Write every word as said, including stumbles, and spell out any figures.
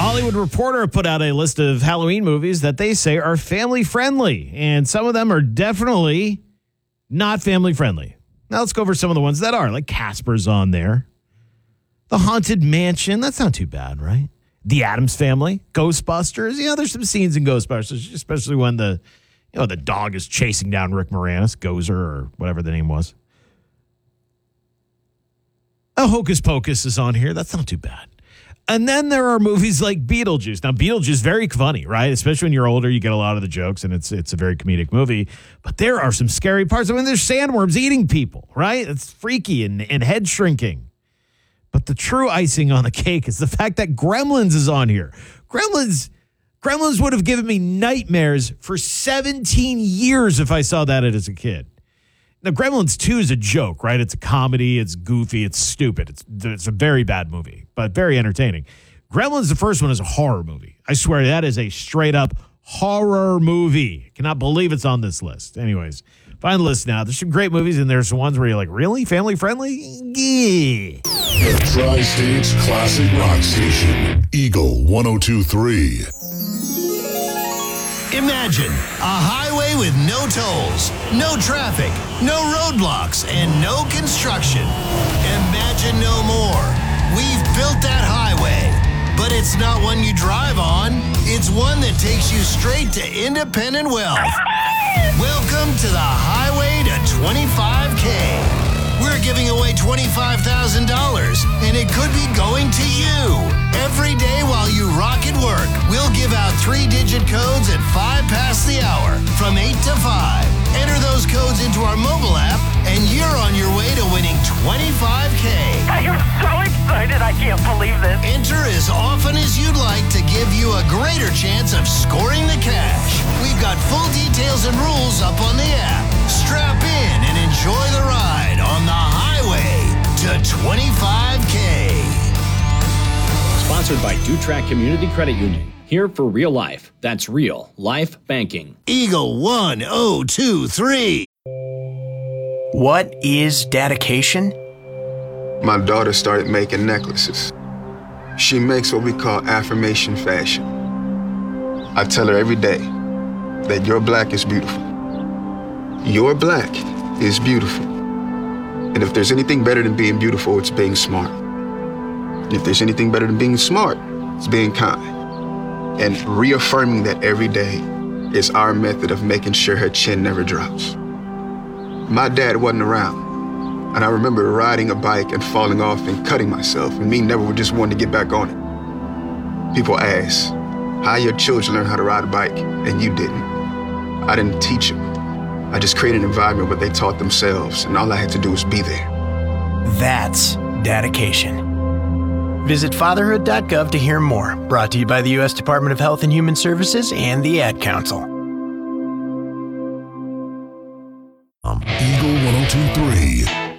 Hollywood Reporter put out a list of Halloween movies that they say are family friendly, and some of them are definitely not family friendly. Now let's go over some of the ones that are, like Casper's on there. The Haunted Mansion, that's not too bad, right? The Addams Family, Ghostbusters. You know, there's some scenes in Ghostbusters, especially when the, you know, the dog is chasing down Rick Moranis, Gozer, or whatever the name was. Oh, Hocus Pocus is on here. That's not too bad. And then there are movies like Beetlejuice. Now, Beetlejuice is very funny, right? Especially when you're older, you get a lot of the jokes, and it's it's a very comedic movie. But there are some scary parts. I mean, there's sandworms eating people, right? It's freaky and, and head shrinking. But the true icing on the cake is the fact that Gremlins is on here. Gremlins, Gremlins would have given me nightmares for seventeen years if I saw that as a kid. Now, Gremlins two is a joke, right? It's a comedy. It's goofy. It's stupid. It's it's a very bad movie, but very entertaining. Gremlins, the first one, is a horror movie. I swear that is a straight-up horror movie. Cannot believe it's on this list. Anyways, find the list now. There's some great movies, and there's some ones where you're like, really? Family-friendly? Yeah. The Tri-States Classic Rock Station, Eagle one oh two point three. Imagine a highway with no tolls, no traffic, no roadblocks, and no construction. Imagine no more. We've built that highway, but it's not one you drive on. It's one that takes you straight to independent wealth. Welcome to the highway to twenty-five K. We're giving away twenty-five thousand dollars, and it could be going to you. Every day while you rock at work, we'll give out three-digit codes at five past the hour from eight to five. Enter those codes into our mobile app, and you're on your way to winning twenty-five K. I am so excited. I can't believe this. Enter as often as you'd like to give you a greater chance of scoring the cash. We've got full details and rules up on the app. Strap in and enjoy the ride on the highway to twenty-five K. Sponsored by Dutrack Community Credit Union. Here for real life. That's real life banking. Eagle one oh two three. What is dedication? My daughter started making necklaces. She makes what we call affirmation fashion. I tell her every day that your black is beautiful. Your black is beautiful. And if there's anything better than being beautiful, it's being smart. If there's anything better than being smart, it's being kind. And reaffirming that every day is our method of making sure her chin never drops. My dad wasn't around, and I remember riding a bike and falling off and cutting myself, and me never just wanting to get back on it. People ask, how your children learn how to ride a bike, and you didn't. I didn't teach them. I just created an environment where they taught themselves, and all I had to do was be there. That's dedication. Visit fatherhood dot gov to hear more. Brought to you by the U S Department of Health and Human Services and the Ad Council. Eagle one oh two point three.